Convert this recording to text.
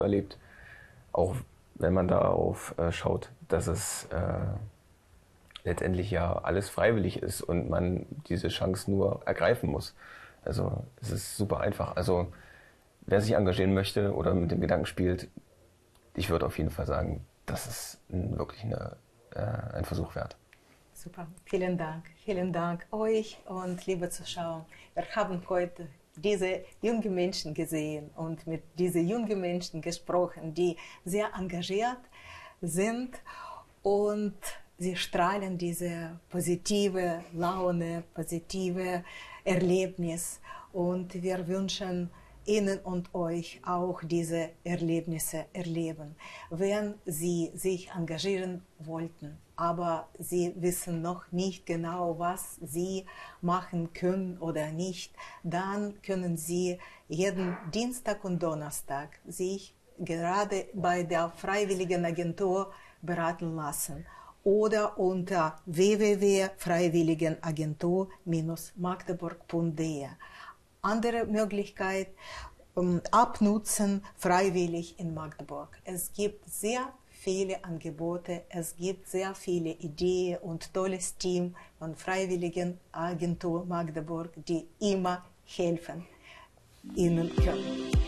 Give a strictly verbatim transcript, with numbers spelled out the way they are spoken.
erlebt. Auch wenn man darauf äh, schaut, dass es äh, letztendlich ja alles freiwillig ist und man diese Chance nur ergreifen muss. Also es ist super einfach. Also wer sich engagieren möchte oder mit dem Gedanken spielt, ich würde auf jeden Fall sagen, das ist ein, wirklich eine, äh, ein Versuch wert. Super, vielen Dank. Vielen Dank euch und liebe Zuschauer. Wir haben heute diese jungen Menschen gesehen und mit diesen jungen Menschen gesprochen, die sehr engagiert sind und sie strahlen diese positive Laune, positive Erlebnis und wir wünschen Ihnen und euch auch diese Erlebnisse erleben. Wenn Sie sich engagieren wollten, aber Sie wissen noch nicht genau, was Sie machen können oder nicht, dann können Sie jeden Dienstag und Donnerstag sich gerade bei der Freiwilligen Agentur beraten lassen oder unter w w w punkt freiwilligenagentur Bindestrich magdeburg punkt de. Andere Möglichkeit, um, abnutzen, freiwillig in Magdeburg. Es gibt sehr viele Angebote, es gibt sehr viele Ideen und tolles Team von Freiwilligen Agentur Magdeburg, die immer helfen Ihnen können.